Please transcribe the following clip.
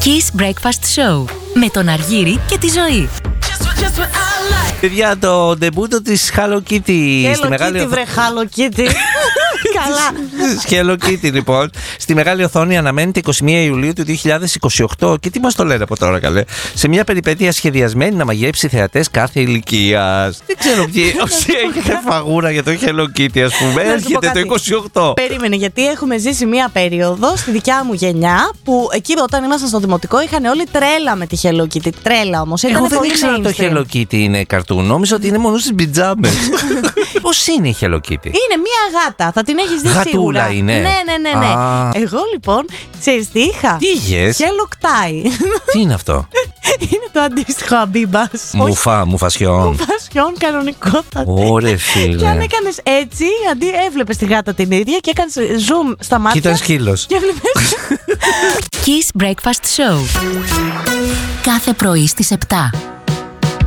Kiss Breakfast Show με τον Αργύρη και τη Ζωή. Παιδιά, το ντεμπούτο της Hello Kitty στη μεγάλη οθόνη. Βρε Hello Kitty. Καλά. Hello Kitty, λοιπόν. Στη μεγάλη οθόνη αναμένεται 21 Ιουλίου του 2028. Και τι μας το λένε από τώρα, καλέ. Σε μια περιπέτεια σχεδιασμένη να μαγειρέψει θεατές κάθε ηλικίας. Δεν ξέρω ποιοι. Όσοι έχετε φαγούρα για το Hello Kitty, ας πούμε, έρχεται το 28. Περίμενε, γιατί έχουμε ζήσει μια περίοδο στη δικιά μου γενιά που εκεί όταν ήμασταν στο δημοτικό είχαν όλοι τρέλα με τη Hello Kitty. Τρέλα όμως. Εγώ δεν ήξερα το Hello Kitty είναι καρτούν. Νόμιζα ότι είναι μόνο στις πιτζάμες. Πώς είναι η Hello Kitty? Είναι μια γάτα. Θα την έχεις δει γατούλα σίγουρα. Είναι. Ναι. Εγώ λοιπόν, ξέρεις τι είχα? Τι είχες? Hello Kitty. Τι είναι αυτό? Είναι το αντίστοιχο αμπίμπας. Μουφασιόν. Μουφασιόν, κανονικότατα. Ωραία, φίλε. Και αν έκανες έτσι, αντί έβλεπες τη γάτα την ίδια και έκανες zoom στα μάτια. Και ήταν σκύλος. Και έβλεπες. Kiss Breakfast Show. Κάθε πρωί στις 7.